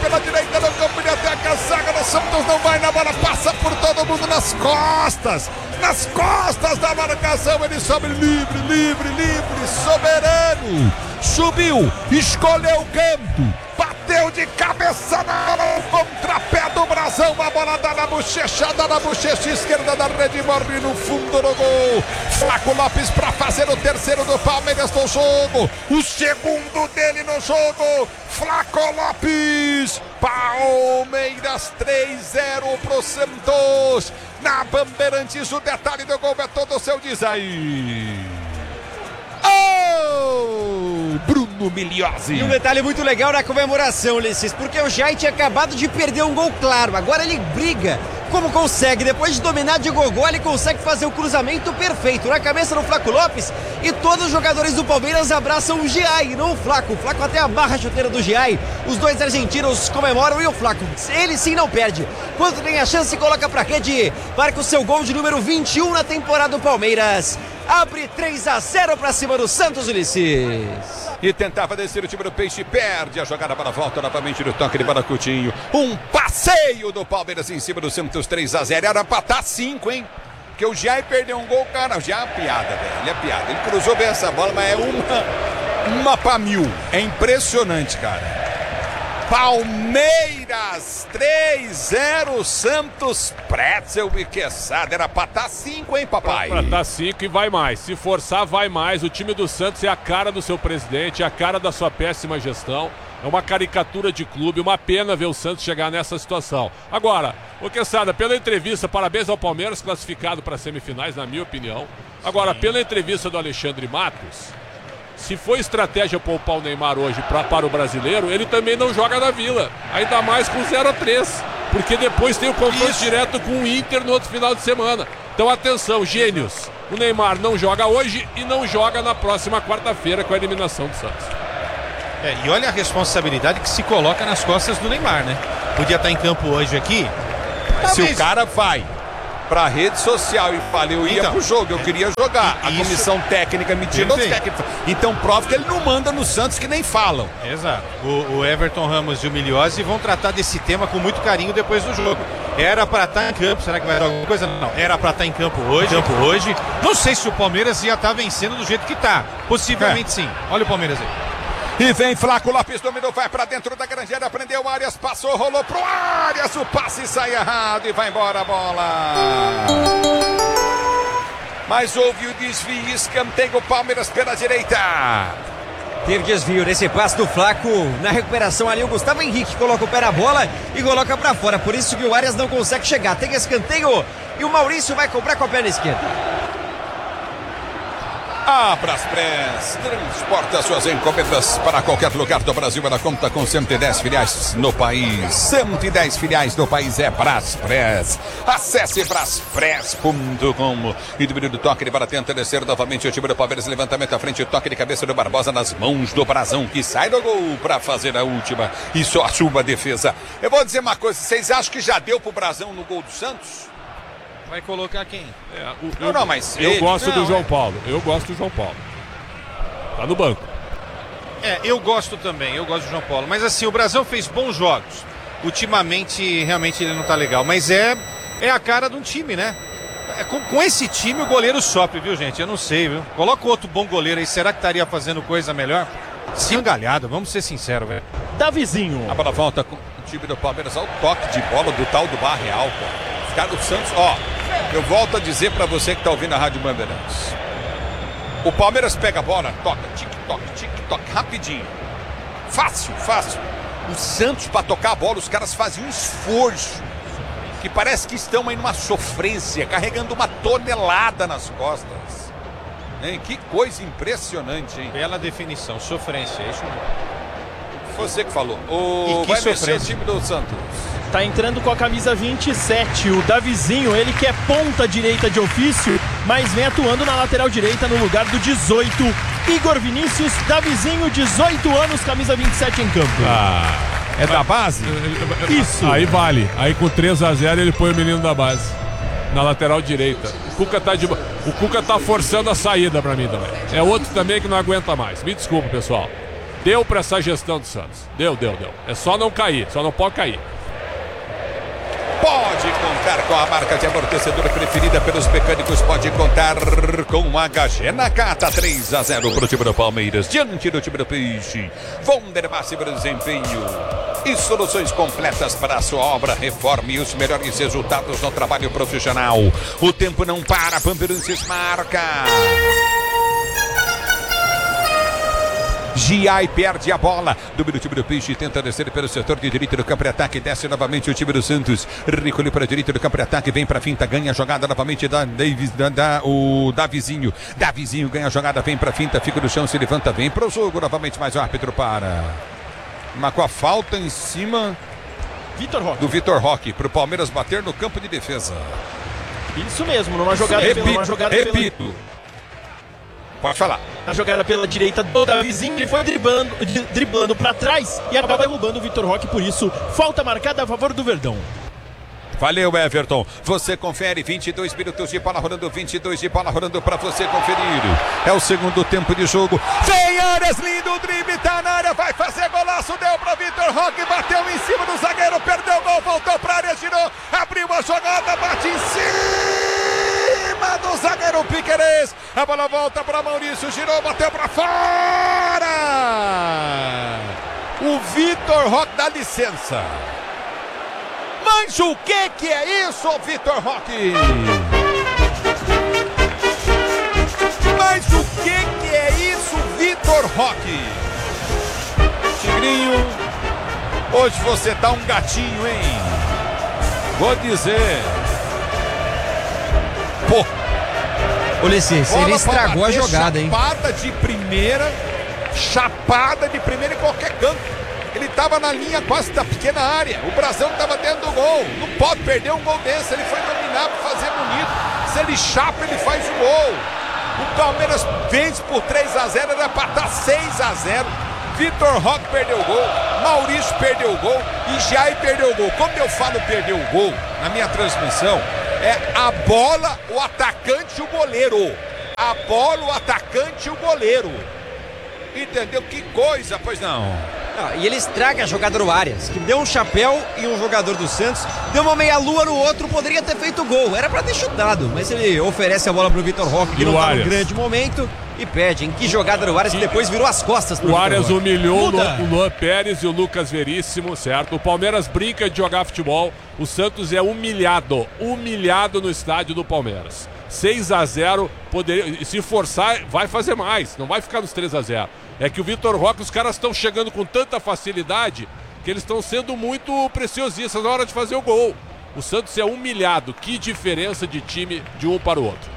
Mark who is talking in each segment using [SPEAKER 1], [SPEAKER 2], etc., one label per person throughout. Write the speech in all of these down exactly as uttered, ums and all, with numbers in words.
[SPEAKER 1] pela direita no campo de ataque. A zaga do Santos não vai na bola, passa por todo mundo nas costas. Nas costas da marcação, ele sobe livre, livre, livre, soberano. Subiu, escolheu o canto, bateu de cabeça na bola, o contrapé do Brasão, a bola dá na bochecha, dá na bochecha esquerda da rede, morre no fundo do gol. Flaco Lopes para fazer o terceiro do Palmeiras no jogo, o segundo dele no jogo. Flaco Lopes, Palmeiras três a zero pro Santos. Na Bandeirantes, o detalhe do gol é todo seu, diz aí. Oh, Bruno Migliozzi.
[SPEAKER 2] E um detalhe muito legal na comemoração, Ulisses, porque o Jai tinha acabado de perder um gol claro, agora ele briga. Como consegue? Depois de dominar de gogó, ele consegue fazer o cruzamento perfeito na cabeça do Flaco Lopes e todos os jogadores do Palmeiras abraçam o Giai, não o Flaco. O Flaco até abarra a chuteira do Giai. Os dois argentinos comemoram e o Flaco, ele sim não perde. Quando tem a chance, coloca pra rede, marca o seu gol de número vinte e um na temporada do Palmeiras. Abre três a zero pra cima do Santos, Ulisses.
[SPEAKER 1] E tentava descer o time do Peixe, perde a jogada para a volta novamente do toque de bola Coutinho. Um passeio do Palmeiras em cima do Santos, três a zero. Era pra estar cinco, hein? Porque o Giai perdeu um gol, cara. O Giai é piada, velho. Ele é piada. Ele cruzou bem essa bola, mas é uma, uma pra mil. É impressionante, cara. Palmeiras três a zero, Santos Pretzel e Quesada. Era pra estar cinco, hein, papai?
[SPEAKER 3] Pra estar cinco e vai mais. Se forçar, vai mais. O time do Santos é a cara do seu presidente, é a cara da sua péssima gestão. É uma caricatura de clube, uma pena ver o Santos chegar nessa situação. Agora, ô Quesada, pela entrevista, parabéns ao Palmeiras, classificado para semifinais, na minha opinião. Agora, pela entrevista do Alexandre Matos, se for estratégia poupar o Neymar hoje pra, para o brasileiro, ele também não joga na Vila. Ainda mais com zero a três. Porque depois tem o confronto Isso. direto com o Inter no outro final de semana. Então atenção, gênios. O Neymar não joga hoje e não joga na próxima quarta-feira com a eliminação do Santos.
[SPEAKER 4] É, e olha a responsabilidade que se coloca nas costas do Neymar, né? Podia estar em campo hoje aqui.
[SPEAKER 1] Mas se o cara vai pra rede social e fala, eu ia então, pro jogo, eu queria jogar. A isso, comissão técnica me tirou os técnicos. Então prova que ele não manda no Santos, que nem falam.
[SPEAKER 4] Exato. O, o Everton Ramos e o Migliozzi vão tratar desse tema com muito carinho depois do jogo. Era pra estar em campo, será que vai dar alguma coisa? Não, era pra estar em campo hoje. Campo hoje. Não sei se o Palmeiras ia estar vencendo do jeito que tá. Possivelmente é. sim. Olha o Palmeiras aí.
[SPEAKER 1] E vem Flaco Lopes, dominou, vai pra dentro da grande área, prendeu o Arias, passou, rolou pro Arias, o passe sai errado e vai embora a bola. Mas houve o desvio, escanteio, o Palmeiras pela direita.
[SPEAKER 2] Teve desvio nesse passe do Flaco, na recuperação ali o Gustavo Henrique coloca o pé na bola e coloca pra fora, por isso que o Arias não consegue chegar, tem escanteio e o Maurício vai cobrar com a perna esquerda.
[SPEAKER 1] A Braspress transporta suas encomendas para qualquer lugar do Brasil. Ela conta com cento e dez filiais no país. cento e dez filiais no país é Braspress. Acesse braspress ponto com. E do do toque de bola tenta descer novamente o time do Palmeiras. Levantamento à frente, toque de cabeça do Barbosa nas mãos do Brazão, que sai do gol para fazer a última. E só a sua defesa. Eu vou dizer uma coisa, vocês acham que já deu pro Brazão no gol do Santos?
[SPEAKER 4] Vai colocar quem?
[SPEAKER 3] É, o,
[SPEAKER 1] não,
[SPEAKER 3] eu,
[SPEAKER 1] não, mas
[SPEAKER 3] eu
[SPEAKER 1] ele,
[SPEAKER 3] gosto
[SPEAKER 1] não,
[SPEAKER 3] do João
[SPEAKER 1] é.
[SPEAKER 3] Paulo. Eu gosto do João Paulo. Tá no banco.
[SPEAKER 4] É, eu gosto também, eu gosto do João Paulo. Mas assim, o Brasil fez bons jogos. Ultimamente, realmente ele não tá legal. Mas é, é a cara de um time, né? É, com, com esse time o goleiro sofre, viu, gente? Eu não sei, viu? Coloca outro bom goleiro aí. Será que estaria fazendo coisa melhor? Sim, galhado, vamos ser sinceros, velho.
[SPEAKER 5] Davizinho.
[SPEAKER 1] A bola volta com o time do Palmeiras ao toque de bola do tal do Barreal, pô. Os caras do Santos, ó. Eu volto a dizer pra você que tá ouvindo a Rádio Bandeirantes. O Palmeiras pega a bola, toca, tic-toc, tic-toc, rapidinho. Fácil, fácil. O Santos, pra tocar a bola, os caras fazem um esforço. Que parece que estão aí numa sofrência, carregando uma tonelada nas costas. Hein? Que coisa impressionante, hein?
[SPEAKER 4] Bela definição, sofrência, é isso mesmo.
[SPEAKER 1] Você que falou. O...
[SPEAKER 4] E que
[SPEAKER 1] vai
[SPEAKER 4] sofrência.
[SPEAKER 1] o time do Santos.
[SPEAKER 5] Tá entrando com a camisa vinte e sete, o Davizinho, ele que é ponta direita de ofício, mas vem atuando na lateral direita no lugar do dezoito, Igor Vinícius. Davizinho, dezoito anos, camisa vinte e sete em campo.
[SPEAKER 3] Ah,
[SPEAKER 1] é da base?
[SPEAKER 5] Isso.
[SPEAKER 3] Aí vale, aí com três a zero ele põe o menino da base na lateral direita. O Cuca tá, de... o Cuca tá forçando a saída pra mim também. É outro também que não aguenta mais, me desculpa, pessoal. Deu para essa gestão do Santos. Deu, deu, deu. É só não cair, só não pode cair.
[SPEAKER 1] Pode contar com a marca de amortecedor preferida pelos mecânicos. Pode contar com o H G Nakata. Três a zero para o time do Palmeiras. Diante do time do Peixe. Wonder máximo desempenho e soluções completas para a sua obra. Reforme os melhores resultados no trabalho profissional. O tempo não para. Pamperances marca. Giai perde a bola. Domina o time do Peixe, tenta descer pelo setor de direita do campo de ataque. Desce novamente o time do Santos. Recolhe para a direita do campo de ataque. Vem para a finta, ganha a jogada novamente da Davis, da, da, o Davizinho. Davizinho ganha a jogada, vem para a finta, fica no chão, se levanta, vem para o jogo novamente. Mais o árbitro para. Marcou a falta em cima
[SPEAKER 5] Vitor Roque.
[SPEAKER 1] do Vitor Roque para o Palmeiras bater no campo de defesa.
[SPEAKER 5] Isso mesmo, numa jogada,
[SPEAKER 1] repito,
[SPEAKER 5] numa jogada
[SPEAKER 1] repito.
[SPEAKER 5] Pela...
[SPEAKER 1] Pode falar.
[SPEAKER 5] A jogada pela direita do Davizinho, ele foi driblando, driblando para trás e acaba derrubando o Vitor Roque, por isso, falta marcada a favor do Verdão.
[SPEAKER 1] Valeu, Everton. Você confere, vinte e dois minutos de bola rolando, vinte e dois de bola rolando para você conferir. É o segundo tempo de jogo. Vem Arias, lindo drible, tá na área, vai fazer golaço, deu para Vitor Roque, bateu em cima do zagueiro, perdeu o gol, voltou para a área, girou, abriu a jogada, bate em cima do zagueiro Piquerez. A bola volta para Maurício, girou, bateu para fora. O Vitor Roque dá licença. Mas o que que é isso, Vitor Roque? Mas o que que é isso, Vitor Roque? Tigrinho, hoje você tá um gatinho, hein? Vou dizer. Pô.
[SPEAKER 2] Ulisses, ele estragou a jogada, hein?
[SPEAKER 1] Chapada de primeira, chapada de primeira em qualquer canto. Ele estava na linha quase da pequena área. O Brasil estava dentro do gol. Não pode perder um gol desse. Ele foi dominar para fazer bonito. Se ele chapa, ele faz o gol. O Palmeiras vence por três a zero. Era para estar seis a zero. Vitor Roque perdeu o gol. Maurício perdeu o gol. E Jair perdeu o gol. Quando eu falo perdeu o gol, na minha transmissão, é a bola, o atacante e o goleiro. A bola, o atacante e o goleiro. Entendeu? Que coisa, pois não.
[SPEAKER 2] Ah, e ele estraga a jogada do Arias, que deu um chapéu em um jogador do Santos, deu uma meia-lua no outro, poderia ter feito gol, era pra ter chutado, mas ele oferece a bola pro Vitor Roque, que
[SPEAKER 3] e
[SPEAKER 2] não tá
[SPEAKER 3] Arias?
[SPEAKER 2] no grande momento, e pede, em que jogada do Arias, que depois virou as costas pro
[SPEAKER 3] O
[SPEAKER 2] Vitor
[SPEAKER 3] Arias
[SPEAKER 2] Roque.
[SPEAKER 3] humilhou o
[SPEAKER 5] Muda.
[SPEAKER 3] Lu- o Luan Pérez e o Lucas Veríssimo, certo? O Palmeiras brinca de jogar futebol, o Santos é humilhado, humilhado no estádio do Palmeiras. seis a zero, poderia, se forçar, vai fazer mais, não vai ficar nos três a zero. É que o Vitor Roque, os caras estão chegando com tanta facilidade que eles estão sendo muito preciosistas na hora de fazer o gol. O Santos é humilhado. Que diferença de time de um para o outro.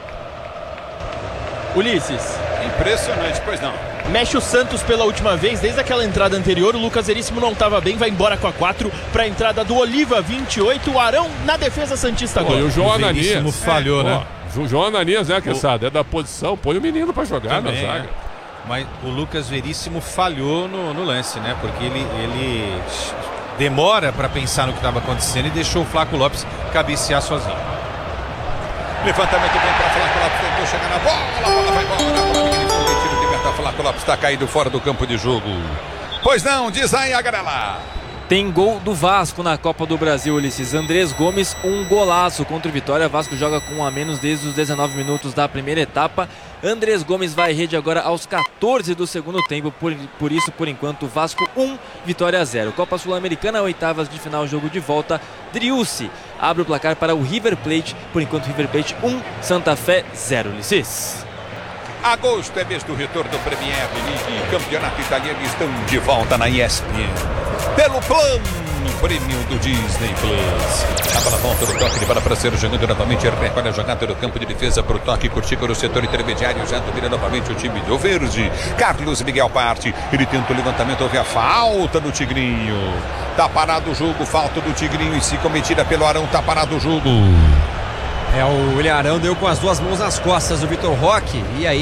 [SPEAKER 5] Ulisses,
[SPEAKER 1] Impressionante, pois não.
[SPEAKER 5] mexe o Santos pela última vez, desde aquela entrada anterior, o Lucas Veríssimo não estava bem, vai embora com a quatro, para a entrada do Oliva, vinte e oito, o Arão na defesa santista
[SPEAKER 3] Pô,
[SPEAKER 5] agora.
[SPEAKER 3] e o João
[SPEAKER 4] O Veríssimo
[SPEAKER 3] Ananias
[SPEAKER 4] falhou,
[SPEAKER 3] é,
[SPEAKER 4] né?
[SPEAKER 3] ó, o João Ananias, né, Quesada? É da posição, põe o menino pra jogar
[SPEAKER 4] Também,
[SPEAKER 3] na zaga.
[SPEAKER 4] é. Mas o Lucas Veríssimo falhou no, no lance, né? Porque ele, ele demora para pensar no que estava acontecendo e deixou o Flaco Lopes cabecear sozinho.
[SPEAKER 1] Levantamento vem para Flaco Lopes, tentou chegar na bola, a bola vai embora, a bola que ele foi metido de meta, Flaco Lopes está caído fora do campo de jogo. Pois não, diz aí a Garela.
[SPEAKER 6] Tem gol do Vasco na Copa do Brasil, Ulisses. Andrés Gomes, um golaço contra o Vitória. Vasco joga com um a menos desde os dezenove minutos da primeira etapa. Andrés Gomes vai à rede agora aos quatorze do segundo tempo. Por, por isso, por enquanto, Vasco um, Vitória zero. Copa Sul-Americana, oitavas de final, jogo de volta. Driussi abre o placar para o River Plate. Por enquanto, River Plate um, Santa Fé zero, Ulisses.
[SPEAKER 1] Agosto é mês do retorno do Premier League. Campeonato italiano estão de volta na E S P N. Pelo plano premium do Disney Plus. A bola volta do toque de bola para ser jogando novamente. Recolhe a jogada do campo de defesa para o toque. Curtir o setor intermediário. Já domina novamente o time do Verde. Carlos Miguel parte. Ele tenta o levantamento. Houve a falta do Tigrinho. Tá parado o jogo. Falta do Tigrinho. E se cometida pelo Arão, tá parado o jogo.
[SPEAKER 2] É, o William Arão deu com as duas mãos nas costas do Vitor Roque e aí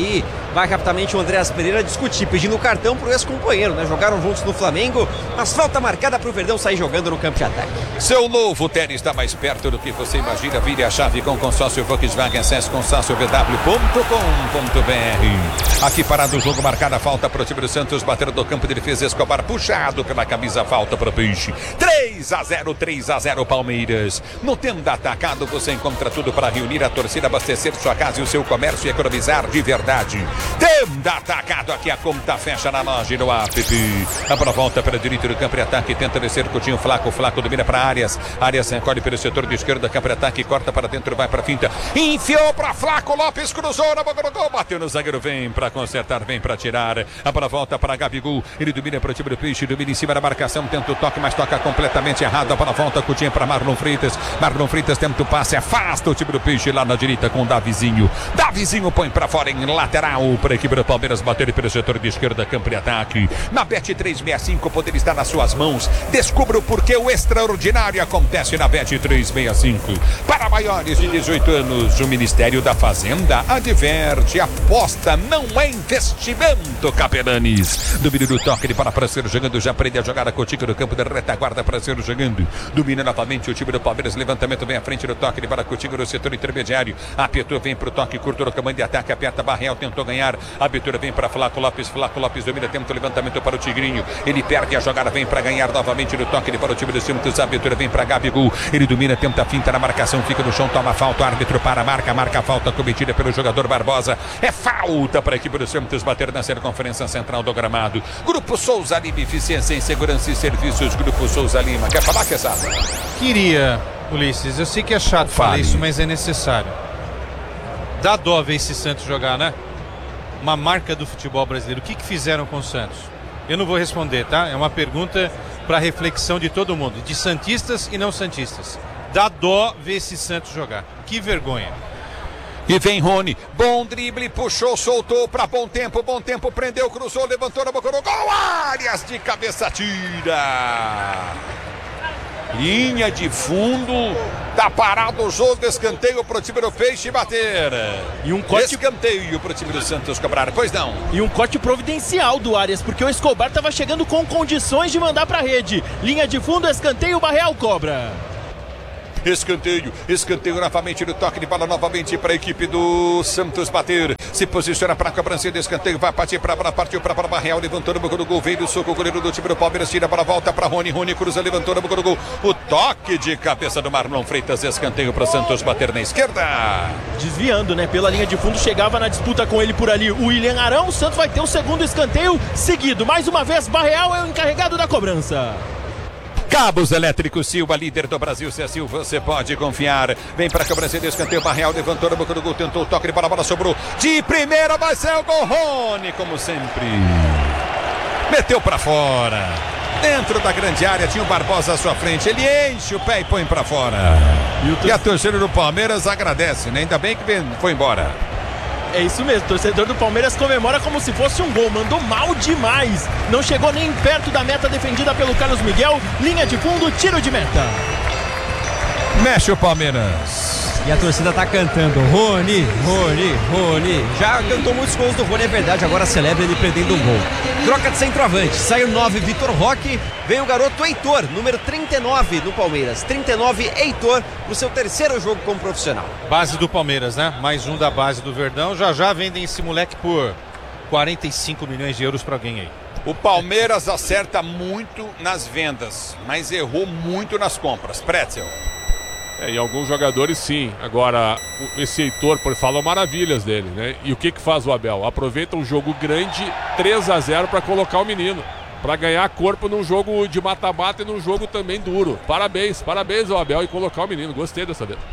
[SPEAKER 2] vai rapidamente o Andréas Pereira discutir, pedindo cartão pro ex-companheiro, né? Jogaram juntos no Flamengo, mas falta marcada pro Verdão sair jogando no campo de ataque.
[SPEAKER 7] Seu novo tênis está mais perto do que você imagina. Vire a chave com consórcio Volkswagen. Acesse consórcio v w ponto com ponto b r. Aqui parado o jogo, marcada a falta para o time do Santos. Bateram do campo de defesa, Escobar puxado pela camisa, falta para o Peixe. três a zero, três a zero Palmeiras. No Tenda Atacado você encontra tudo para reunir a torcida, abastecer sua casa e o seu comércio e economizar de verdade. Tenda Atacado, aqui a conta fecha na loja e no app. A bola volta para a direita do campo de ataque, tenta descer Coutinho, Flaco, Flaco domina para Arias. Arias recolhe pelo setor de esquerda, campo de ataque, corta para dentro, vai para a finta. Enfiou para Flaco, Lopes cruzou na boca do gol, bateu no zagueiro, vem para consertar, vem para tirar. A bola volta para Gabigol, ele domina para o time do Peixe, domina em cima da marcação, tenta o toque, mas toca completamente errado. A bola volta, Coutinho para Marlon Freitas. Marlon Freitas tenta o passe, afasta o time do Peixe lá na direita com o Davizinho. Davizinho põe para fora em lateral para a equipe do Palmeiras bater pelo setor de esquerda, campo de ataque. Na Bet trezentos e sessenta e cinco poder estar nas suas mãos. Descubra o porquê o extraordinário acontece na Bet trezentos e sessenta e cinco. Para maiores de dezoito anos, o Ministério da Fazenda adverte: aposta não é investimento, Capelanes. Domínio do toque de bola para ser jogando, já prende a jogada Coutinho no campo da retaguarda para ser jogando. Domina novamente o time do Palmeiras, levantamento vem à frente do toque de bola Coutinho no setor intermediário. Apertou, vem para o toque curto no comando de ataque, aperta Barreal, tentou ganhar. A abertura vem para Flaco Lopes, Flaco Lopes domina, tenta o levantamento para o Tigrinho. Ele perde a jogada, vem para ganhar novamente no toque de bola o time do Santos. A abertura vem para Gabigol, ele domina, tenta a finta na marcação, fica no chão, toma falta, o árbitro para, marca, marca a falta cometida pelo jogador Barbosa. É falta para a equipe do Santos bater na circunferência central do gramado. Grupo Souza Lima, eficiência em segurança e serviços. Grupo Souza Lima. Quer falar, Quesada?
[SPEAKER 4] Queria, Ulisses, eu sei que é chato falar isso, mas é necessário. Dá dó ver esse Santos jogar, né? Uma marca do futebol brasileiro. O que, que fizeram com o Santos? Eu não vou responder, tá? É uma pergunta para reflexão de todo mundo, de santistas e não santistas. Dá dó ver esse Santos jogar. Que vergonha.
[SPEAKER 7] E vem Rony, bom drible, puxou, soltou para bom tempo, bom tempo, prendeu, cruzou, levantou na boca do gol, Arias de cabeça tira. Linha de fundo, tá parado o jogo, escanteio pro time do Peixe bater.
[SPEAKER 5] E um corte...
[SPEAKER 7] Escanteio pro time do Santos cobrar, pois não.
[SPEAKER 5] E um corte providencial do Arias, porque o Escobar tava chegando com condições de mandar pra rede. Linha de fundo, escanteio, o Barreal cobra.
[SPEAKER 7] Escanteio, escanteio novamente no toque de bola, novamente para a equipe do Santos bater. Se posiciona para a cobrança de escanteio, vai partir para a bola, partiu para a bola, Barreal, levantou no boca do gol, veio do soco, o goleiro do time do Palmeiras, tira a bola, volta para Rony, Rony cruza, levantou no boca do gol. O toque de cabeça do Marlon Freitas, escanteio para o Santos bater na esquerda.
[SPEAKER 5] Desviando, né, pela linha de fundo, chegava na disputa com ele por ali o William Arão. O Santos vai ter o segundo escanteio seguido. Mais uma vez, Barreal é o encarregado da cobrança.
[SPEAKER 7] Cabos Elétricos Silva, líder do Brasil, se é Silva, você pode confiar. Vem para a cobrança de escanteio, Barreal levantou na boca do gol, tentou o toque de bola, a bola sobrou. De primeira vai ser o gol, Rony, como sempre. Meteu para fora. Dentro da grande área, tinha o Barbosa à sua frente. Ele enche o pé e põe para fora. E, e a torcida do Palmeiras agradece, né? Ainda bem que foi embora.
[SPEAKER 5] É isso mesmo, o torcedor do Palmeiras comemora como se fosse um gol, mandou mal demais, não chegou nem perto da meta defendida pelo Carlos Miguel, linha de fundo, tiro de meta.
[SPEAKER 7] Mexe o Palmeiras.
[SPEAKER 2] E a torcida tá cantando Rony, Rony, Rony. Já cantou muitos gols do Rony, é verdade, agora celebra ele perdendo um gol. Troca de centroavante, sai o nove, Vitor Roque, vem o garoto Heitor, número trinta e nove no Palmeiras. trinta e nove, Heitor, no seu terceiro jogo como profissional.
[SPEAKER 4] Base do Palmeiras, né? Mais um da base do Verdão. Já já vendem esse moleque por quarenta e cinco milhões de euros para alguém aí.
[SPEAKER 7] O Palmeiras acerta muito nas vendas, mas errou muito nas compras. Pretzel.
[SPEAKER 3] É, e alguns jogadores sim. Agora, esse Heitor, por falam maravilhas dele, né? E o que que faz o Abel? Aproveita um jogo grande, três a zero, para colocar o menino, para ganhar corpo num jogo de mata-mata e num jogo também duro. Parabéns, parabéns ao Abel e colocar o menino. Gostei dessa vez.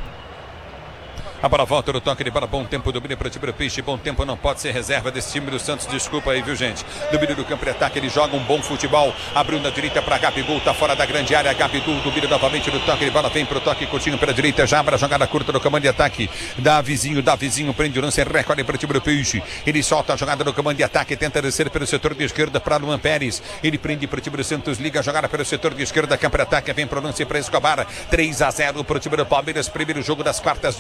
[SPEAKER 7] A bola volta no toque de bola, bom tempo, domínio para o time do Peixe, bom tempo não pode ser reserva desse time do Santos, desculpa aí, viu gente? Domínio do campo de ataque, ele joga um bom futebol, abriu na direita para Gabigol, tá fora da grande área, Gabigol domina novamente no toque de bola, vem pro toque, Coutinho para a direita, já para a jogada curta no comando de ataque, dá vizinho, dá vizinho, prende o lance, recolhe para o time do Peixe, ele solta a jogada no comando de ataque, tenta descer pelo setor de esquerda para Luan Pérez, ele prende para o time do Santos, liga a jogada pelo setor de esquerda, campo de ataque, vem pro lance para Escobar, três a zero para o time do Palmeiras, primeiro jogo das quartas de final da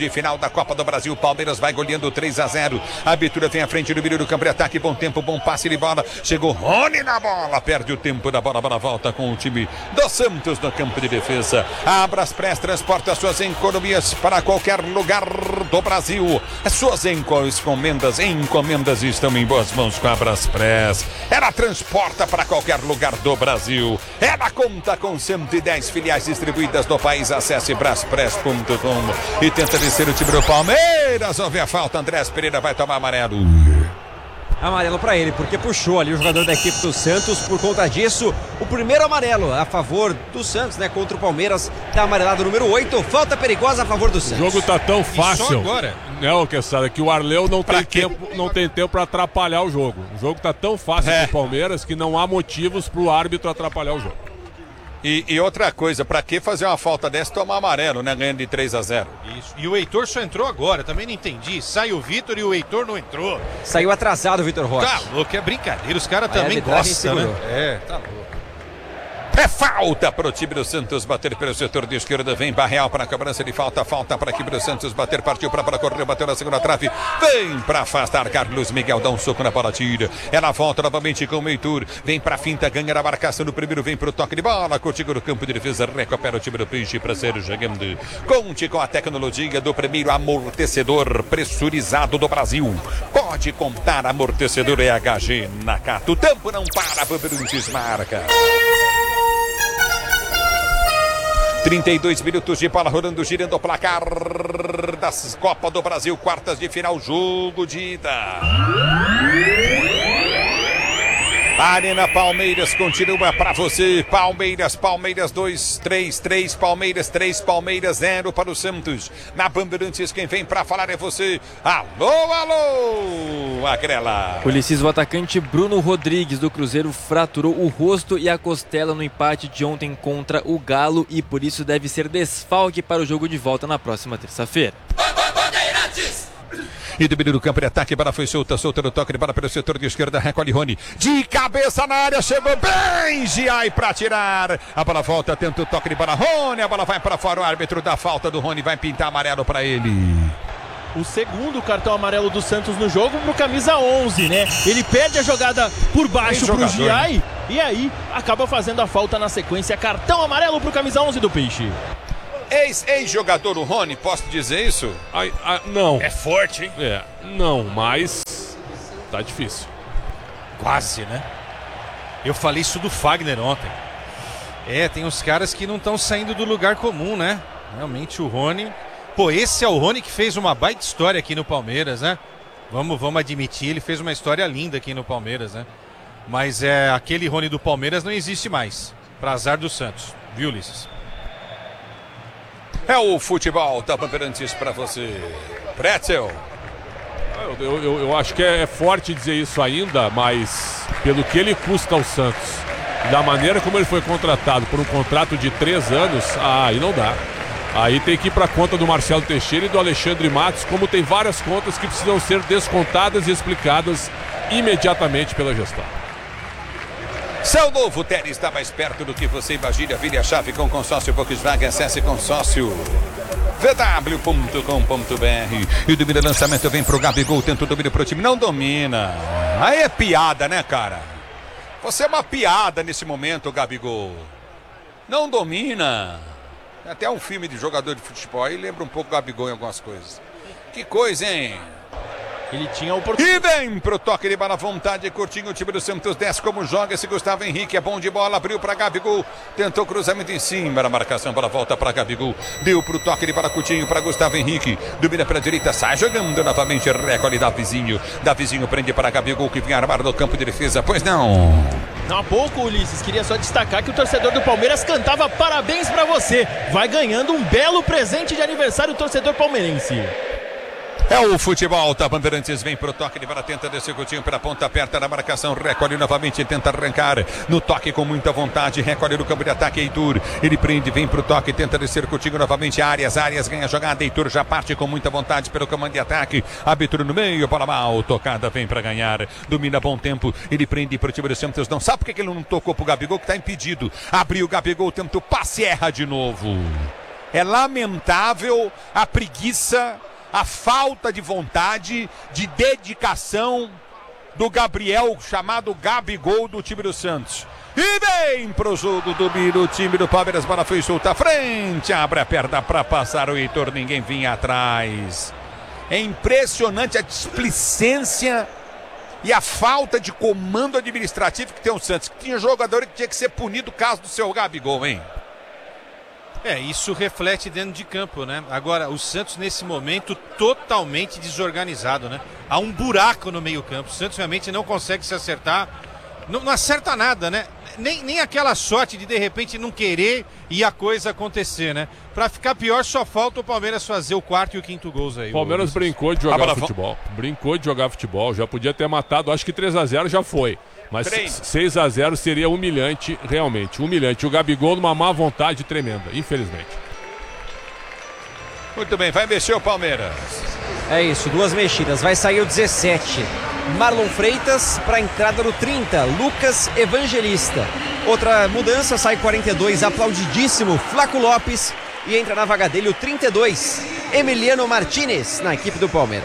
[SPEAKER 7] da Copa do Brasil. Palmeiras vai goleando três a zero. A abertura vem à frente do meio do campo de ataque. Bom tempo, bom passe de bola. Chegou Rony na bola. Perde o tempo da bola. A bola volta com o time do Santos no campo de defesa. A Braspress transporta suas economias para qualquer lugar do Brasil. As suas encomendas, encomendas estão em boas mãos com a Braspress. Ela transporta para qualquer lugar do Brasil. Ela conta com cento e dez filiais distribuídas no país. Acesse braspress ponto com e tenta descer o time do Palmeiras. Houve a falta. Andrés Pereira vai tomar amarelo.
[SPEAKER 2] Amarelo para ele, porque puxou ali o jogador da equipe do Santos. Por conta disso, o primeiro amarelo a favor do Santos, né? Contra o Palmeiras, tá amarelado número oito. Falta perigosa a favor do Santos.
[SPEAKER 3] O jogo tá tão fácil.
[SPEAKER 4] agora?
[SPEAKER 3] Não, Quesada, que o Arleu não
[SPEAKER 7] Pra
[SPEAKER 3] tem
[SPEAKER 7] quê?
[SPEAKER 3] tempo, não tem tempo para atrapalhar o jogo. O jogo tá tão fácil
[SPEAKER 7] É.
[SPEAKER 3] pro Palmeiras que não há motivos pro árbitro atrapalhar o jogo.
[SPEAKER 7] E, e outra coisa, pra que fazer uma falta dessa e tomar amarelo, né? Ganhando de três a zero.
[SPEAKER 4] Isso. E o Heitor só entrou agora, também não entendi. Sai o Vitor e o Heitor não entrou.
[SPEAKER 2] Saiu atrasado o Vitor Roque.
[SPEAKER 4] Tá louco, é brincadeira. Os caras
[SPEAKER 2] A
[SPEAKER 4] também
[SPEAKER 2] arbitragem
[SPEAKER 4] gostam, né?
[SPEAKER 2] segurou.
[SPEAKER 4] É, tá louco.
[SPEAKER 7] É falta para o time do Santos bater pelo setor de esquerda. Vem Barreal para a cobrança de falta. Falta para a equipe do Santos bater. Partiu para para correr. Bateu na segunda trave. Vem para afastar. Carlos Miguel dá um soco na bola. Tira. Ela volta novamente com o Heitor. Vem para a finta. Ganha na marcação no primeiro. Vem para o toque de bola. Contigo no campo de defesa. Recupera o time do Peixe para ser jogando. Conte com a tecnologia do primeiro amortecedor pressurizado do Brasil. Pode contar. Amortecedor E H G Nakata. O tempo não para. Bandeirantes marca. trinta e dois minutos de bola rolando, girando o placar das Copa do Brasil, quartas de final, jogo de ida. Arena Palmeiras continua pra você. Palmeiras, Palmeiras dois, três, três, Palmeiras três, Palmeiras zero para o Santos. Na Bandeirantes, quem vem pra falar é você. Alô, alô, Agrela.
[SPEAKER 6] Ulisses, o atacante Bruno Rodrigues do Cruzeiro fraturou o rosto e a costela no empate de ontem contra o Galo e por isso deve ser desfalque para o jogo de volta na próxima terça-feira.
[SPEAKER 7] E do meio do campo de ataque, bola foi solta, solta no toque de bola pelo setor de esquerda, recolhe Rony. De cabeça na área, chegou bem Giai para tirar. A bola volta, tenta o toque de bola, Rony, a bola vai para fora, o árbitro dá falta do Rony, vai pintar amarelo para ele.
[SPEAKER 5] O segundo cartão amarelo do Santos no jogo pro camisa onze, né? Ele perde a jogada por baixo pro
[SPEAKER 7] jogador,
[SPEAKER 5] Giai
[SPEAKER 7] né?
[SPEAKER 5] e aí acaba fazendo a falta na sequência. Cartão amarelo pro camisa onze do Peixe.
[SPEAKER 7] Ex-jogador, o Rony, posso dizer isso?
[SPEAKER 3] Ai, ai, não.
[SPEAKER 4] É forte, hein?
[SPEAKER 3] É, não, mas tá difícil.
[SPEAKER 4] Quase, né? Eu falei isso do Fagner ontem. É, tem uns caras que não estão saindo do lugar comum, né? Realmente o Rony... Pô, esse é o Rony que fez uma baita história aqui no Palmeiras, né? Vamos, vamos admitir, ele fez uma história linda aqui no Palmeiras, né? Mas é, aquele Rony do Palmeiras não existe mais. Pra azar do Santos. Viu, Ulisses?
[SPEAKER 7] É o futebol da Bandeirantes para você. Pretzel.
[SPEAKER 3] Eu, eu, eu, eu acho que é forte dizer isso ainda, mas pelo que ele custa ao Santos, da maneira como ele foi contratado por um contrato de três anos, ah, aí não dá. Aí tem que ir para a conta do Marcelo Teixeira e do Alexandre Matos, como tem várias contas que precisam ser descontadas e explicadas imediatamente pela gestão.
[SPEAKER 7] Seu novo Tênis está mais perto do que você imagina. Vire a chave com consórcio Volkswagen. Acesse consórcio v w ponto com ponto b r. E o domínio do lançamento vem pro Gabigol. Tenta o domínio pro time. Não domina. Aí é piada, né, cara? Você é uma piada nesse momento, Gabigol. Não domina. Tem até um filme de jogador de futebol aí. Lembra um pouco o Gabigol em algumas coisas. Que coisa, hein?
[SPEAKER 5] Ele tinha a oportunidade.
[SPEAKER 7] E vem pro toque de bola, vontade, curtinho, o time do Santos desce como joga esse Gustavo Henrique, é bom de bola, abriu pra Gabigol, tentou cruzamento em cima da marcação, bola volta pra Gabigol, deu pro toque de bola, curtinho pra Gustavo Henrique, domina pra direita, sai jogando novamente, recolhe Davizinho, Davizinho prende para Gabigol que vinha armar no campo de defesa, pois não.
[SPEAKER 5] Não há pouco, Ulisses, queria só destacar que o torcedor do Palmeiras cantava parabéns pra você. Vai ganhando um belo presente de aniversário o torcedor palmeirense.
[SPEAKER 7] É o futebol da Bandeirantes, vem pro toque de bola, tenta descer curtinho pela ponta aperta da marcação, recolhe novamente, tenta arrancar no toque com muita vontade, recolhe no campo de ataque, Heitor, ele prende, vem pro toque, tenta descer curtinho novamente, Arias, Arias ganha a jogada, Heitor já parte com muita vontade pelo comando de ataque, árbitro no meio, bola mal tocada, vem pra ganhar, domina bom tempo, ele prende pro time do Santos, não sabe por que ele não tocou pro Gabigol, que tá impedido, abriu o Gabigol, tenta o passe, erra de novo. É lamentável a preguiça a falta de vontade, de dedicação do Gabriel, chamado Gabigol, do time do Santos. E vem pro jogo do Biro, o time do Palmeiras, bola foi solta à frente, abre a perna para passar o Heitor, ninguém vinha atrás. É impressionante a displicência e a falta de comando administrativo que tem o Santos. Que tinha jogador que tinha que ser punido, caso do seu Gabigol, hein?
[SPEAKER 4] É, isso reflete dentro de campo, né? Agora, o Santos nesse momento totalmente desorganizado, né? Há um buraco no meio campo, o Santos realmente não consegue se acertar, não, não acerta nada, né? Nem, nem aquela sorte de de repente não querer e a coisa acontecer, né? Pra ficar pior, só falta o Palmeiras fazer o quarto e o quinto gols aí.
[SPEAKER 3] O Palmeiras brincou de jogar
[SPEAKER 7] Ah,
[SPEAKER 3] futebol. Brincou de jogar futebol. Já podia ter matado, acho que três a zero já foi. Mas seis a zero seria humilhante, realmente. Humilhante. O Gabigol numa má vontade tremenda, infelizmente.
[SPEAKER 7] Muito bem, vai mexer o Palmeiras.
[SPEAKER 2] É isso, duas mexidas. Vai sair o dezessete. Marlon Freitas para a entrada do trinta. Lucas Evangelista. Outra mudança, sai quarenta e dois. Aplaudidíssimo Flaco Lopes. E entra na vaga dele o trinta e dois. Emiliano Martinez na equipe do Palmeiras.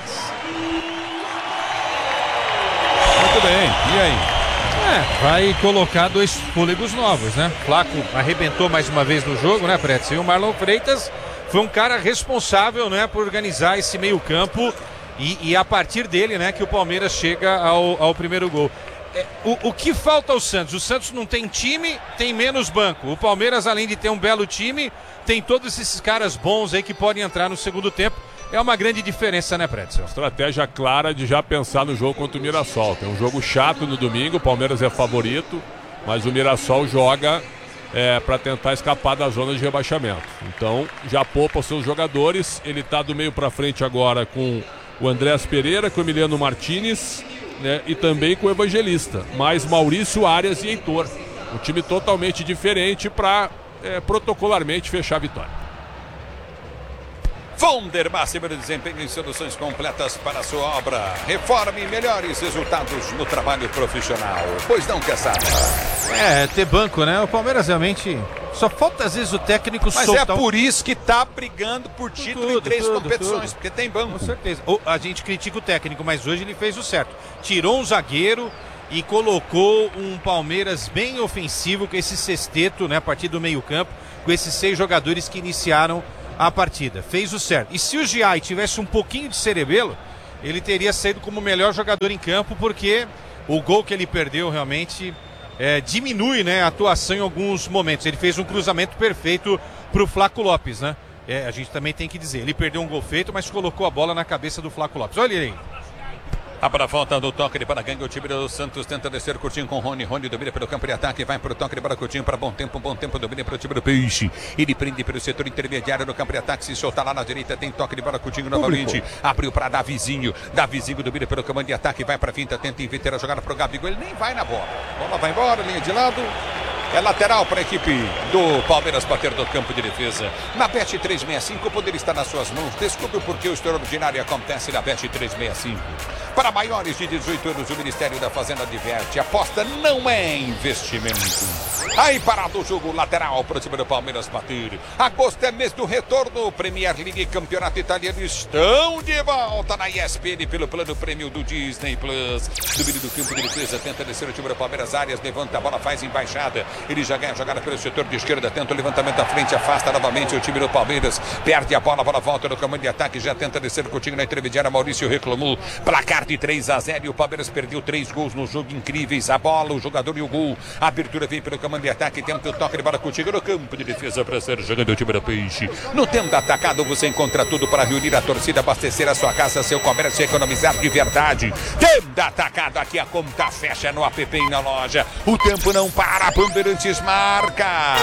[SPEAKER 7] Muito bem, e aí?
[SPEAKER 4] É, vai colocar dois fôlegos novos, né? Flaco arrebentou mais uma vez no jogo, né, Pretz? E o Marlon Freitas foi um cara responsável, né, por organizar esse meio campo e, e a partir dele, né, que o Palmeiras chega ao, ao primeiro gol. É, o, o que falta ao Santos? O Santos não tem time, tem menos banco. O Palmeiras, além de ter um belo time, tem todos esses caras bons aí que podem entrar no segundo tempo. É uma grande diferença, né, Pretzel?
[SPEAKER 3] Estratégia clara de já pensar no jogo contra o Mirassol. Tem um jogo chato no domingo, o Palmeiras é favorito, mas o Mirassol joga é, para tentar escapar da zona de rebaixamento. Então, já poupa os seus jogadores. Ele está do meio para frente agora com o Andrés Pereira, com o Emiliano Martinez, né, e também com o Evangelista. Mais Maurício, Arias e Heitor. Um time totalmente diferente para é, protocolarmente fechar a vitória.
[SPEAKER 7] Vonder, máximo de desempenho em soluções completas para a sua obra. Reforme melhores resultados no trabalho profissional. Pois não, Quesada?
[SPEAKER 4] É, ter banco, né? O Palmeiras realmente só falta às vezes o técnico
[SPEAKER 7] Mas
[SPEAKER 4] soltar.
[SPEAKER 7] é por isso que tá brigando por título
[SPEAKER 4] Tudo,
[SPEAKER 7] em três
[SPEAKER 4] tudo,
[SPEAKER 7] competições,
[SPEAKER 4] tudo.
[SPEAKER 7] porque tem banco.
[SPEAKER 4] Com certeza. O- A gente critica o técnico, mas hoje ele fez o certo. Tirou um zagueiro e colocou um Palmeiras bem ofensivo com esse sexteto, né? A partir do meio campo, com esses seis jogadores que iniciaram a partida. Fez o certo. E se o Giai tivesse um pouquinho de cerebelo, ele teria saído como o melhor jogador em campo, porque o gol que ele perdeu realmente é, diminui, né, a atuação em alguns momentos. Ele fez um cruzamento perfeito pro Flaco Lopes, né? É, a gente também tem que dizer, ele perdeu um gol feito, mas colocou a bola na cabeça do Flaco Lopes. Olha ele aí.
[SPEAKER 7] A para a volta do toque de para gangue, o time do Santos tenta descer curtinho com Rony. Rony domina pelo campo de ataque, vai para o toque de para curtinho para bom tempo, bom tempo, domina para o time do Peixe. Ele prende pelo setor intermediário no campo de ataque, se solta lá na direita, tem toque de para curtinho novamente. Abriu para Davizinho, Davizinho domina pelo comando de ataque, vai para a finta, tenta inverter a jogada para o Gabigol, ele nem vai na bola. A bola vai embora, linha de lado. É lateral para a equipe do Palmeiras bater do campo de defesa. Na Bet trezentos e sessenta e cinco, o poder está nas suas mãos. Descubra por que o extraordinário acontece na Bet trezentos e sessenta e cinco. Para maiores de dezoito anos, o Ministério da Fazenda adverte. Aposta não é investimento. Aí parado o jogo, lateral para o time do Palmeiras bater. Agosto é mês do retorno. Premier League e Campeonato Italiano estão de volta na E S P N pelo plano prêmio do Disney Plus. Domínio do campo de defesa, tenta descer o time do Palmeiras. Arias levanta a bola, faz embaixada. Ele já ganha a jogada pelo setor de esquerda, tenta o levantamento à frente, afasta novamente o time do Palmeiras. Perde a bola, a bola volta no comando de ataque, já tenta descer com o time na intermediária. Maurício reclamou. Placar de três a zero e o Palmeiras perdeu três gols no jogo, incríveis. A bola, o jogador e o gol. A abertura vem pelo comando de ataque, tenta o toque de bola contigo no campo de defesa para ser jogando o time do Peixe. No tempo da atacado você encontra tudo para reunir a torcida, abastecer a sua casa, seu comércio e economizar de verdade. Tempo da atacado, aqui a conta fecha no app e na loja. O tempo não para, Bandeirantes marca.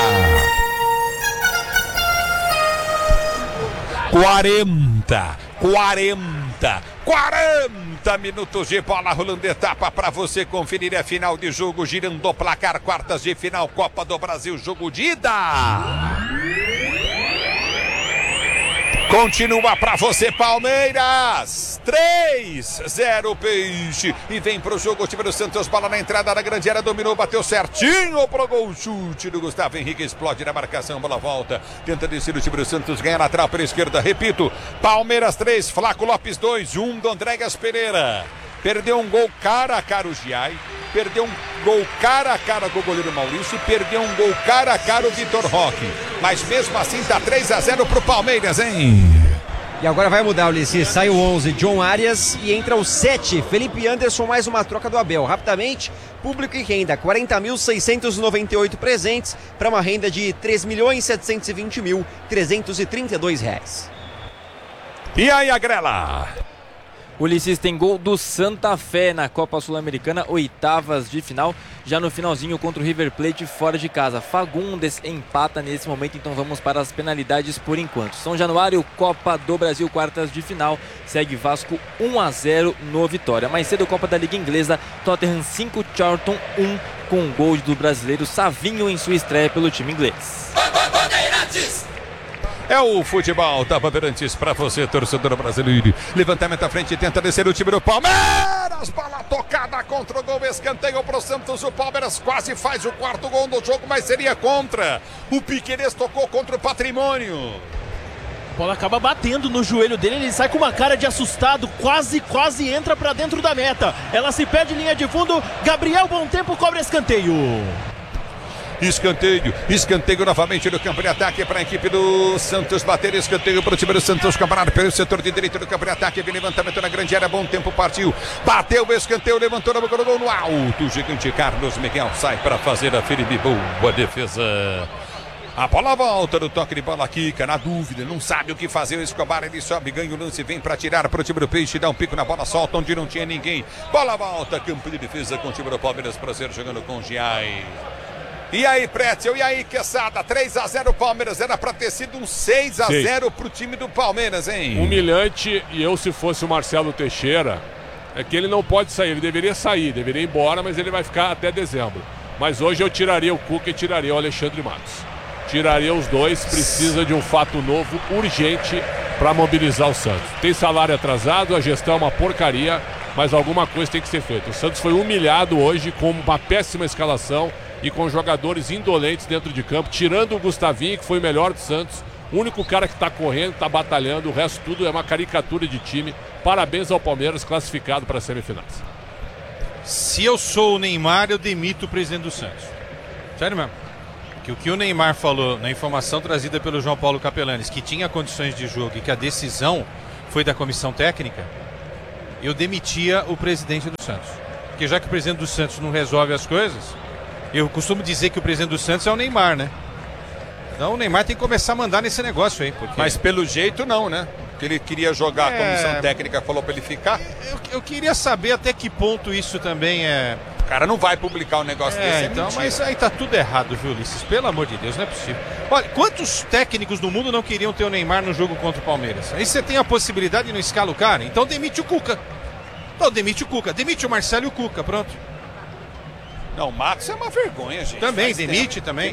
[SPEAKER 7] quarenta, quarenta, quarenta minutos de bola rolando, etapa para você conferir. É final de jogo, girando o placar, quartas de final, Copa do Brasil, jogo de ida. Continua pra você, Palmeiras. três a zero Peixe. E vem pro jogo o time do Santos. Bola na entrada da grande área. Dominou, bateu certinho pro gol. Chute do Gustavo Henrique. Explode na marcação. Bola volta. Tenta descer o time do Santos. Ganha lateral pela esquerda. Repito. Palmeiras três. Flaco Lopes dois. um do Andréas Pereira. Perdeu um gol cara a cara o Giai. Perdeu um gol cara a cara com o goleiro Maurício. E perdeu um gol cara a cara o Vitor Roque. Mas mesmo assim tá três a zero pro Palmeiras, hein?
[SPEAKER 2] E agora vai mudar, Ulisses. Sai o onze, John Arias, e entra o sete, Felipe Anderson, mais uma troca do Abel. Rapidamente, público e renda, quarenta mil seiscentos e noventa e oito presentes para uma renda de três milhões setecentos e vinte mil trezentos e trinta e dois reais.
[SPEAKER 7] E aí, Agrela?
[SPEAKER 6] Ulisses, tem gol do Santa Fé na Copa Sul-Americana, oitavas de final, já no finalzinho contra o River Plate fora de casa. Fagundes empata nesse momento, então vamos para as penalidades por enquanto. São Januário, Copa do Brasil, quartas de final, segue Vasco um a zero no Vitória. Mais cedo, Copa da Liga Inglesa, Tottenham cinco, Charlton um, com um gol do brasileiro Savinho em sua estreia pelo time inglês.
[SPEAKER 7] É o futebol da Bandeirantes para você, torcedor brasileiro. Levantamento à frente, tenta descer o time do Palmeiras. Bola tocada contra o gol, escanteio para o Santos. O Palmeiras quase faz o quarto gol do jogo, mas seria contra. O Piquerez tocou contra o Patrimônio.
[SPEAKER 5] A bola acaba batendo no joelho dele, ele sai com uma cara de assustado, quase, quase entra para dentro da meta. Ela se perde em linha de fundo, Gabriel Bom Tempo cobra escanteio.
[SPEAKER 7] Escanteio, escanteio novamente no campo de ataque para a equipe do Santos bater, escanteio para o time do Santos, campeonato pelo setor de direito do campo de ataque, vem levantamento na grande área, Bom Tempo partiu, bateu o escanteio, levantou na boca do gol no alto, o gigante Carlos Miguel sai para fazer a firme, boa defesa. A bola volta no toque de bola, Kika, na dúvida, não sabe o que fazer, o Escobar, ele sobe, ganha o lance, vem para tirar para o time do Peixe, dá um pico na bola, solta onde não tinha ninguém, bola volta, campo de defesa com o time do Palmeiras, prazer jogando com o Giai. E aí, Pretzel, e aí, Quesada, três a zero Palmeiras, era pra ter sido um seis a zero pro time do Palmeiras, hein?
[SPEAKER 3] Humilhante, e eu se fosse o Marcelo Teixeira, é que ele não pode sair, ele deveria sair, deveria ir embora, mas ele vai ficar até dezembro. Mas hoje eu tiraria o Cuca e tiraria o Alexandre Matos. Tiraria os dois, precisa de um fato novo, urgente, para mobilizar o Santos. Tem salário atrasado, a gestão é uma porcaria, mas alguma coisa tem que ser feita. O Santos foi humilhado hoje com uma péssima escalação, e com jogadores indolentes dentro de campo, tirando o Gustavinho, que foi o melhor do Santos, o único cara que está correndo, está batalhando, o resto tudo é uma caricatura de time. Parabéns ao Palmeiras, classificado para as semifinais.
[SPEAKER 4] Se eu sou o Neymar, eu demito o presidente do Santos. Sério mesmo. Que o que o Neymar falou na informação trazida pelo João Paulo Capelanes, que tinha condições de jogo e que a decisão foi da comissão técnica, eu demitia o presidente do Santos. Porque já que o presidente do Santos não resolve as coisas, eu costumo dizer que o presidente do Santos é o Neymar, né? Então o Neymar tem que começar a mandar nesse negócio aí. Porque...
[SPEAKER 7] Mas pelo jeito não, né? Que ele queria jogar, é... a comissão técnica falou pra ele ficar.
[SPEAKER 4] Eu, eu queria saber até que ponto isso também é...
[SPEAKER 7] O cara não vai publicar um negócio
[SPEAKER 4] é,
[SPEAKER 7] desse, é
[SPEAKER 4] então,
[SPEAKER 7] mentira.
[SPEAKER 4] Mas aí tá tudo errado, viu, Ulisses? Pelo amor de Deus, não é possível. Olha, quantos técnicos do mundo não queriam ter o Neymar no jogo contra o Palmeiras? Aí você tem a possibilidade de não escalar o cara, então demite o Cuca. Então demite o Cuca, demite o Marcelo e o Cuca, pronto.
[SPEAKER 7] Não, o Matos é uma vergonha, gente.
[SPEAKER 4] Também,
[SPEAKER 7] Faz
[SPEAKER 4] demite
[SPEAKER 7] tempo.
[SPEAKER 4] também.
[SPEAKER 7] Ele...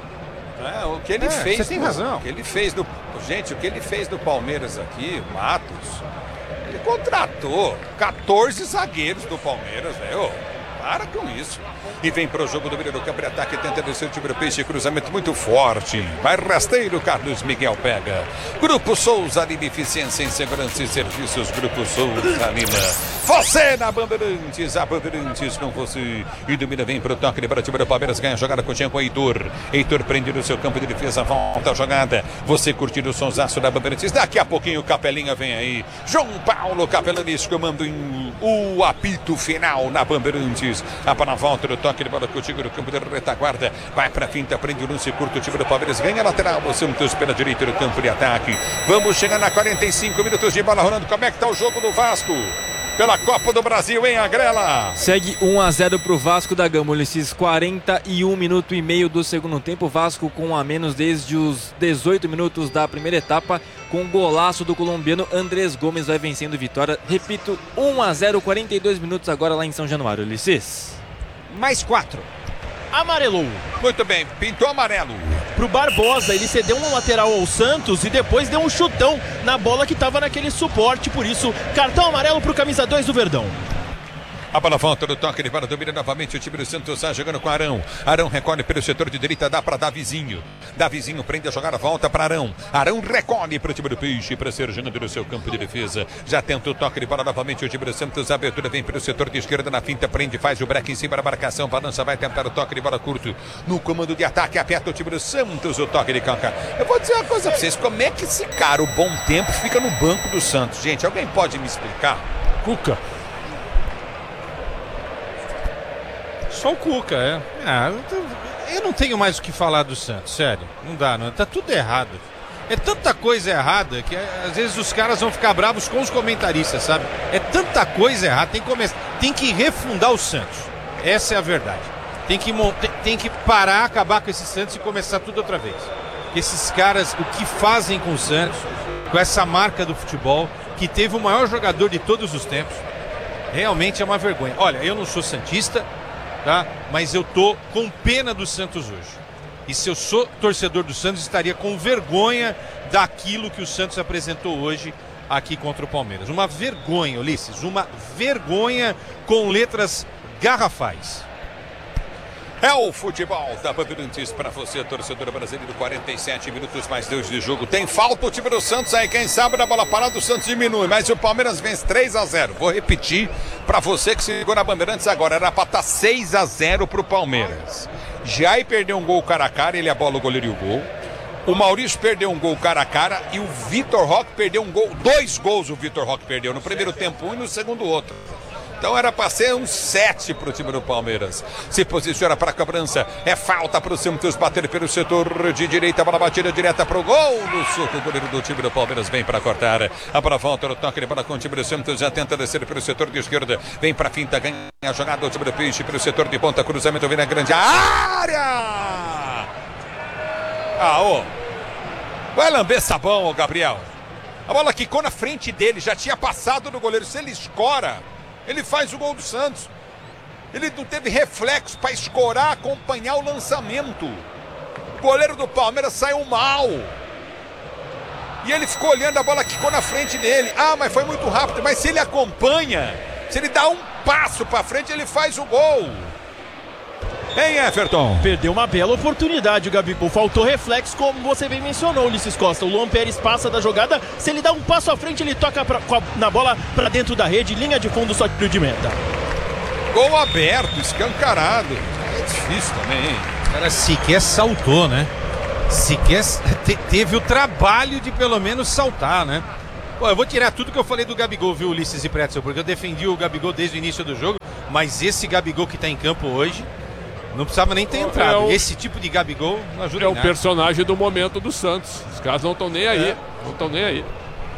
[SPEAKER 7] É, o que ele
[SPEAKER 4] é,
[SPEAKER 7] fez.
[SPEAKER 4] Você tem
[SPEAKER 7] no...
[SPEAKER 4] razão.
[SPEAKER 7] O que ele fez do. Gente, o que ele fez do Palmeiras aqui, o Matos, ele contratou quatorze zagueiros do Palmeiras, velho. Para com isso. E vem para o jogo do meio do campo de ataque, tenta descer o time do Peixe, cruzamento muito forte. Vai rasteiro, Carlos Miguel pega. Grupo Souza Lima, eficiência em segurança e serviços. Grupo Souza Lima. Você na Bandeirantes, a Bandeirantes com você. E domina, vem para o toque para o time do Palmeiras, ganha a jogada com o Heitor. Heitor prende no seu campo de defesa, volta a jogada. Você curtindo o sonsaço da Bandeirantes. Daqui a pouquinho o Capelinha vem aí. João Paulo Capelanes comando em o apito final na Bandeirantes. A para a volta do toque de bola contigo no campo de retaguarda. Vai para a finta, prende o lance curto. O time do Palmeiras ganha a lateral. O Santos pela direita do campo de ataque. Vamos chegar na quarenta e cinco minutos de bola rolando. Como é que tá o jogo do Vasco? Pela Copa do Brasil, hein, Agrela?
[SPEAKER 6] Segue um a zero pro Vasco da Gama, Ulisses. quarenta e um minuto e meio do segundo tempo. Vasco com um a menos desde os dezoito minutos da primeira etapa. Com golaço do colombiano Andrés Gomes vai vencendo Vitória. Repito, um a zero, quarenta e dois minutos agora lá em São Januário, Ulisses.
[SPEAKER 2] Mais quatro.
[SPEAKER 5] amarelou.
[SPEAKER 7] Muito bem, pintou amarelo.
[SPEAKER 5] Pro Barbosa, ele cedeu um lateral ao Santos e depois deu um chutão na bola que estava naquele suporte, por isso, cartão amarelo pro camisa dois do Verdão.
[SPEAKER 7] A bola volta do toque, ele para domina novamente o time do Santos, está jogando com Arão. Arão recolhe pelo setor de direita, dá para Davizinho. Davizinho prende a jogada, volta para Arão. Arão recolhe para o time do Peixe, para ser jogando no seu campo de defesa. Já tenta o toque, ele para novamente o time do Santos, a abertura vem pelo setor de esquerda, na finta, prende, faz o break em cima da marcação, balança, vai tentar o toque de bola curto. No comando de ataque, aperta o time do Santos, o toque de canca. Eu vou dizer uma coisa para vocês, como é que esse cara, o Bom Tempo, fica no banco do Santos? Gente, alguém pode me explicar?
[SPEAKER 3] Cuca.
[SPEAKER 4] Só o Cuca, é. Ah, eu não tenho mais o que falar do Santos, sério. Não dá, não. Tá tudo errado. É tanta coisa errada que às vezes os caras vão ficar bravos com os comentaristas, sabe? É tanta coisa errada. Tem que, começar, tem que refundar o Santos. Essa é a verdade. Tem que, tem, tem que parar, acabar com esse Santos e começar tudo outra vez. Esses caras, o que fazem com o Santos, com essa marca do futebol, que teve o maior jogador de todos os tempos, realmente é uma vergonha. Olha, eu não sou santista, tá? Mas eu tô com pena do Santos hoje. E se eu sou torcedor do Santos, estaria com vergonha daquilo que o Santos apresentou hoje aqui contra o Palmeiras. Uma vergonha, Ulisses, uma vergonha com letras garrafais.
[SPEAKER 7] É o futebol da Bandeirantes para você, torcedor brasileiro. Quarenta e sete minutos mais dois de jogo. Tem falta o time do Santos aí. Quem sabe na bola parada o Santos diminui. Mas o Palmeiras vence três a zero. Vou repetir para você que se ligou na Bandeirantes agora. Era para estar seis a zero para o Palmeiras. Jair perdeu um gol cara a cara. Ele abola o goleiro e o gol. O Maurício perdeu um gol cara a cara. E o Vitor Roque perdeu um gol. Dois gols o Vitor Roque perdeu. No primeiro tempo um e no segundo outro. Então era para ser um sete para o time do Palmeiras. Se posiciona para a cobrança. É falta para o Santos bater pelo setor de direita. Bola batida direta para o gol do soco. O goleiro do time do Palmeiras vem para cortar. A bola volta no toque de bola com o time do Santos. Já tenta descer pelo setor de esquerda. Vem para a finta, ganha a jogada do time do Peixe pelo setor de ponta. Cruzamento vem na grande área. Ah, ô. Vai lamber sabão, ô Gabriel. A bola quicou na frente dele. Já tinha passado do goleiro. Se ele escora, ele faz o gol do Santos. Ele não teve reflexo para escorar, acompanhar o lançamento. O goleiro do Palmeiras saiu mal. E ele ficou olhando, a bola quicou na frente dele. Ah, mas foi muito rápido. Mas se ele acompanha, se ele dá um passo para frente, ele faz o gol. Hein, Everton?
[SPEAKER 5] Perdeu uma bela oportunidade o Gabigol. Faltou reflexo, como você bem mencionou, Ulisses Costa. O Luan Pérez passa da jogada. Se ele dá um passo à frente, ele toca pra, na bola para dentro da rede. Linha de fundo, só tiro de meta.
[SPEAKER 7] Gol aberto, escancarado. É difícil também, hein?
[SPEAKER 4] O cara sequer saltou, né? Sequer te, teve o trabalho de pelo menos saltar, né? Pô, eu vou tirar tudo que eu falei do Gabigol, viu, Ulisses e Pretzel? Porque eu defendi o Gabigol desde o início do jogo. Mas esse Gabigol que tá em campo hoje não precisava nem ter entrado. É o... Esse tipo de Gabigol não ajuda
[SPEAKER 3] É
[SPEAKER 4] em
[SPEAKER 3] o
[SPEAKER 4] nada.
[SPEAKER 3] personagem do momento do Santos. Os caras não estão nem aí. É. Não estão nem aí.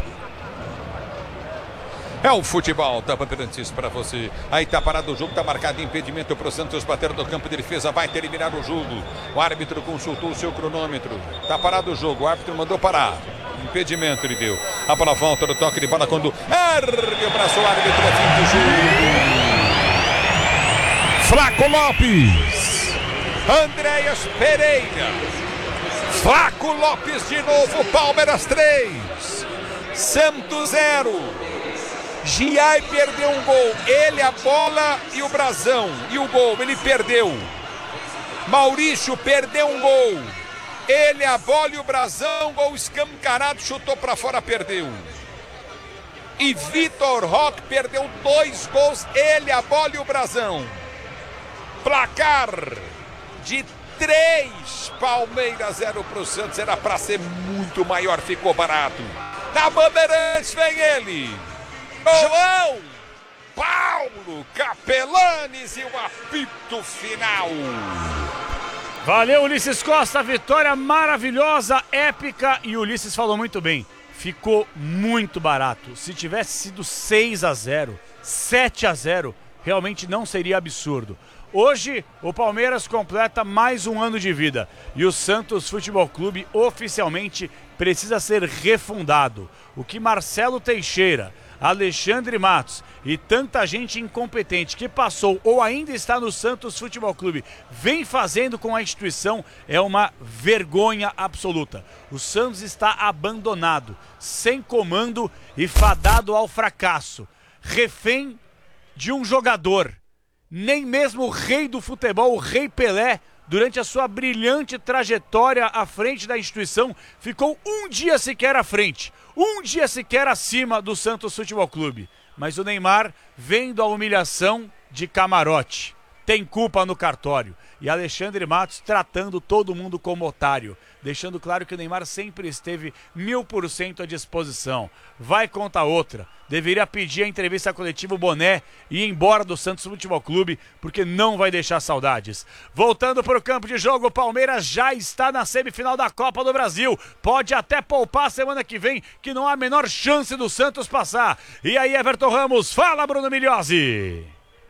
[SPEAKER 7] É o futebol da Bandeirantes para você. Aí tá parado o jogo, tá marcado impedimento para o Santos bater no campo de defesa. Vai terminar o jogo. O árbitro consultou o seu cronômetro. Tá parado o jogo. O árbitro mandou parar. Impedimento ele deu. A bola volta no toque de bola quando ergue o braço. O árbitro é fim do jogo. Flaco Lopes, Andréas Pereira, Flaco Lopes de novo, Palmeiras três, Santos zero. Giai perdeu um gol, ele a bola e o brasão, e o gol, ele perdeu. Maurício perdeu um gol, ele a bola e o brasão, gol escancarado, chutou para fora, perdeu. E Vitor Roque perdeu dois gols, ele a bola e o brasão. Placar de três, Palmeiras zero para o Santos. Era para ser muito maior, ficou barato. Na Bandeirantes vem ele, João Paulo Capelanes, e o apito final.
[SPEAKER 8] Valeu, Ulisses Costa, vitória maravilhosa, épica, e o Ulisses falou muito bem. Ficou muito barato. Se tivesse sido seis a zero, sete a zero, realmente não seria absurdo. Hoje, o Palmeiras completa mais um ano de vida e o Santos Futebol Clube oficialmente precisa ser refundado. O que Marcelo Teixeira, Alexandre Matos e tanta gente incompetente que passou ou ainda está no Santos Futebol Clube vem fazendo com a instituição é uma vergonha absoluta. O Santos está abandonado, sem comando e fadado ao fracasso, refém de um jogador. Nem mesmo o rei do futebol, o Rei Pelé, durante a sua brilhante trajetória à frente da instituição, ficou um dia sequer à frente, um dia sequer acima do Santos Futebol Clube. Mas o Neymar, vendo a humilhação de camarote, tem culpa no cartório. E Alexandre Matos tratando todo mundo como otário, deixando claro que o Neymar sempre esteve mil por cento à disposição. Vai contra outra. Deveria pedir a entrevista coletiva o boné e ir embora do Santos Futebol Clube, porque não vai deixar saudades. Voltando para o campo de jogo, o Palmeiras já está na semifinal da Copa do Brasil. Pode até poupar semana que vem, que não há a menor chance do Santos passar. E aí, Everton Ramos, fala, Bruno Migliozzi.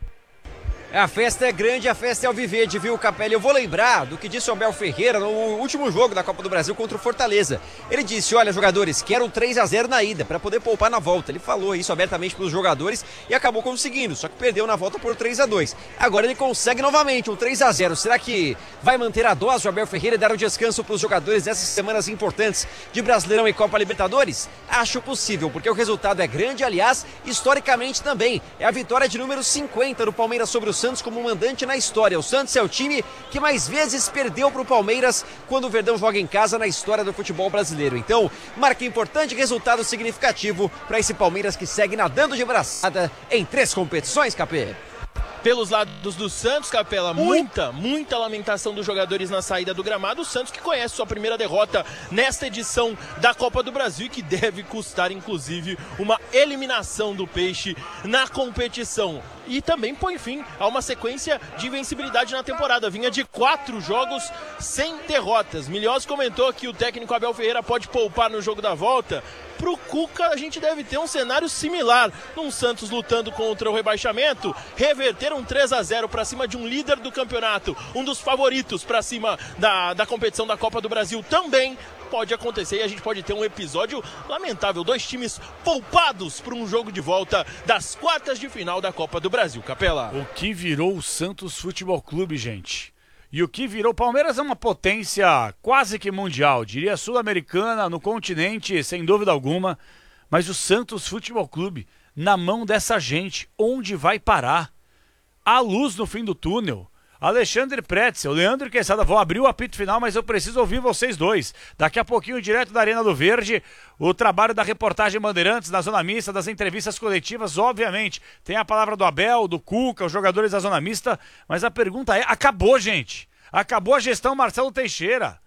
[SPEAKER 2] A festa é grande, a festa é alviverde, viu, Capelli? Eu vou lembrar do que disse o Abel Ferreira no último jogo da Copa do Brasil contra o Fortaleza. Ele disse, olha, jogadores, quero três a zero na ida, para poder poupar na volta. Ele falou isso abertamente para os jogadores e acabou conseguindo, só que perdeu na volta por três a dois. Agora ele consegue novamente um três a zero. Será que vai manter a dose o Abel Ferreira e dar um descanso para os jogadores dessas semanas importantes de Brasileirão e Copa Libertadores? Acho possível, porque o resultado é grande, aliás, historicamente também. É a vitória de número cinquenta do Palmeiras sobre o Santos como mandante na história. O Santos é o time que mais vezes perdeu para o Palmeiras quando o Verdão joga em casa na história do futebol brasileiro. Então, marca importante, resultado significativo para esse Palmeiras que segue nadando de braçada em três competições, Capê.
[SPEAKER 5] Pelos lados do Santos, Capela, muita, muita lamentação dos jogadores na saída do gramado. O Santos que conhece sua primeira derrota nesta edição da Copa do Brasil e que deve custar, inclusive, uma eliminação do Peixe na competição. E também põe fim a uma sequência de invencibilidade na temporada. Vinha de quatro jogos sem derrotas. Migliozzi comentou que o técnico Abel Ferreira pode poupar no jogo da volta. Pro Cuca a gente deve ter um cenário similar, num Santos lutando contra o rebaixamento, reverter um três a zero para cima de um líder do campeonato, um dos favoritos para cima da, da competição da Copa do Brasil também pode acontecer e a gente pode ter um episódio lamentável, dois times poupados para um jogo de volta das quartas de final da Copa do Brasil, Capela.
[SPEAKER 8] O que virou o Santos Futebol Clube, gente? E o que virou? Palmeiras é uma potência quase que mundial, diria sul-americana, no continente, sem dúvida alguma. Mas o Santos Futebol Clube, na mão dessa gente, onde vai parar? Há luz no fim do túnel. Alexandre Pretzel, Leandro Quesada, vou abrir o apito final, mas eu preciso ouvir vocês dois. Daqui a pouquinho, direto da Arena do Verde, o trabalho da reportagem Bandeirantes, da Zona Mista, das entrevistas coletivas, obviamente. Tem a palavra do Abel, do Cuca, os jogadores da Zona Mista, mas a pergunta é, acabou, gente? Acabou a gestão Marcelo Teixeira?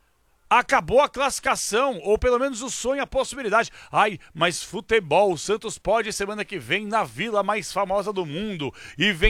[SPEAKER 8] Acabou a classificação, ou pelo menos o sonho, a possibilidade. Ai, mas futebol, o Santos pode semana que vem na vila mais famosa do mundo e vem